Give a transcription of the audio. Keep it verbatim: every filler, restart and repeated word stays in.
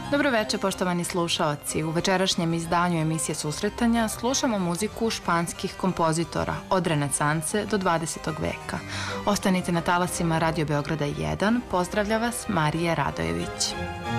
Dobro večer, poštovani slušaoci. U večerašnjem izdanju emisije Susretanja slušamo muziku španskih kompozitora od renesanse do dvadesetog veka. Ostanite na talasima Radio Beograda jedan. Pozdravlja vas Marija Radojević.